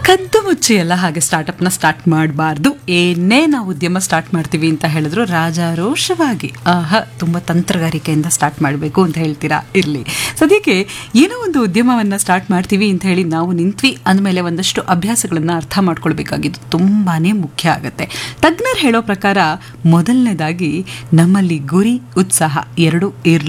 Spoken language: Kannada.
ಕದ್ದು ಮುಚ್ಚಿ ಎಲ್ಲ ಹಾಗೆ ಸ್ಟಾರ್ಟಪ್ನ ಸ್ಟಾರ್ಟ್ ಮಾಡಬಾರ್ದು. ಏನೇ ನಾವು ಉದ್ಯಮ ಸ್ಟಾರ್ಟ್ ಮಾಡ್ತೀವಿ ಅಂತ ಹೇಳಿದ್ರು ರಾಜಾರೋಷವಾಗಿ ತುಂಬ ತಂತ್ರಗಾರಿಕೆಯಿಂದ ಸ್ಟಾರ್ಟ್ ಮಾಡಬೇಕು ಅಂತ ಹೇಳ್ತೀರಾ. ಇರಲಿ, ಸದ್ಯಕ್ಕೆ ಏನೋ ಒಂದು ಉದ್ಯಮವನ್ನು ಸ್ಟಾರ್ಟ್ ಮಾಡ್ತೀವಿ ಅಂತ ಹೇಳಿ ನಾವು ನಿಂತ್ವಿ ಅಂದಮೇಲೆ ಒಂದಷ್ಟು ಅಭ್ಯಾಸಗಳನ್ನು ಅರ್ಥ ಮಾಡ್ಕೊಳ್ಬೇಕಾಗಿದ್ದು ತುಂಬಾ ಮುಖ್ಯ ಆಗುತ್ತೆ. ತಜ್ಞರು ಹೇಳೋ ಪ್ರಕಾರ ಮೊದಲನೇದಾಗಿ ನಮ್ಮಲ್ಲಿ ಗುರಿ ಉತ್ಸಾಹ ಎರಡೂ ಇರಲಿ